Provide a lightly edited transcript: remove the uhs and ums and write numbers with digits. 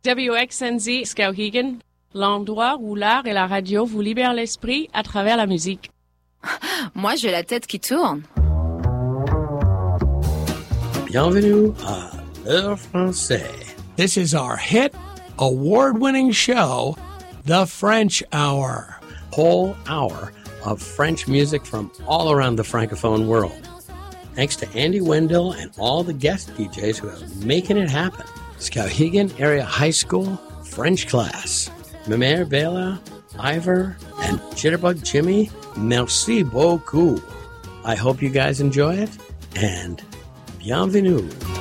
WXNZ Skowhegan, l'endroit où l'art et la radio vous libèrent l'esprit à travers la musique. Moi, j'ai la tête qui tourne. Bienvenue à L'Heure Français. This is our hit, award-winning show, The French Hour. Whole hour of French music from all around the Francophone world. Thanks to Andy Wendell and all the guest DJs who are making it happen. Skowhegan Area High School French class. Mimere Bela, Ivor, and Jitterbug Jimmy, merci beaucoup. I hope you guys enjoy it, and bienvenue.